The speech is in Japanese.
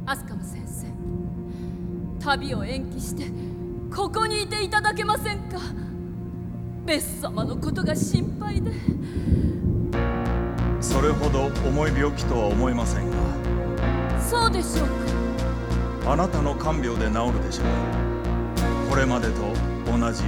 アスカム先生、旅を延期してここにいていただけませんか。ベス様のことが心配で。 それほど重い病気とは思えませんが。 そうでしょうか。 あなたの看病で治るでしょう。これまでと同じ